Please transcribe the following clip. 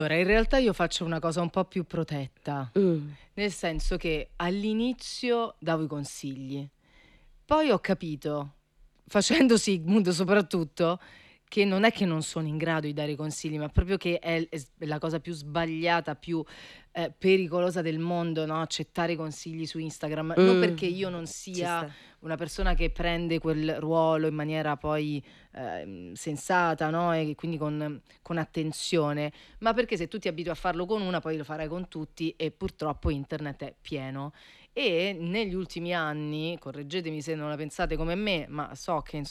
Allora, in realtà io faccio una cosa un po' più protetta, Mh. nel senso che all'inizio davo i consigli, poi ho capito, facendo Sigmund soprattutto, che non è che non sono in grado di dare i consigli, ma proprio che è la cosa più sbagliata, più, pericolosa del mondo, no, accettare i consigli su Instagram. Non perché io non Ci sia sta. una persona che prende quel ruolo in maniera poi, sensata, no, e quindi con attenzione, ma perché se tu ti abitui a farlo con una, poi lo farai con tutti e purtroppo internet è pieno. E negli ultimi anni, correggetemi se non la pensate come me, ma so che